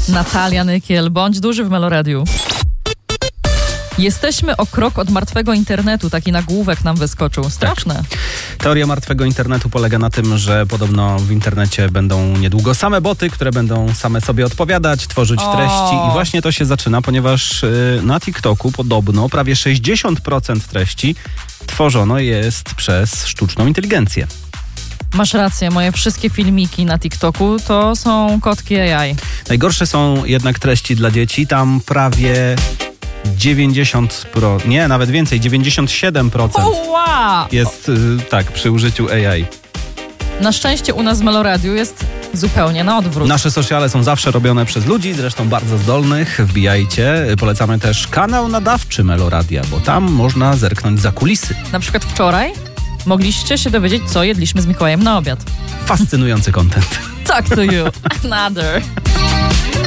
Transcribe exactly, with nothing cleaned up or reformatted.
Natalia Nykiel, bądź duży w Meloradiu. Jesteśmy o krok od martwego internetu. Taki nagłówek nam wyskoczył. Straszne. Tak. Teoria martwego internetu polega na tym, że podobno w internecie będą niedługo same boty, które będą same sobie odpowiadać, tworzyć O. treści i właśnie to się zaczyna, ponieważ yy, na TikToku podobno prawie sześćdziesiąt procent treści tworzono jest przez sztuczną inteligencję. Masz rację, moje wszystkie filmiki na TikToku to są kotki A I. Najgorsze są jednak treści dla dzieci. Tam prawie dziewięćdziesiąt procent, nie, nawet więcej, dziewięćdziesiąt siedem procent O, wow. jest y, tak, przy użyciu A I. Na szczęście u nas w Meloradiu jest zupełnie na odwrót. Nasze sociale są zawsze robione przez ludzi, zresztą bardzo zdolnych. Wbijajcie. Polecamy też kanał nadawczy Meloradia, bo tam można zerknąć za kulisy. Na przykład wczoraj mogliście się dowiedzieć, co jedliśmy z Mikołajem na obiad. Fascynujący content. Talk to you. Another.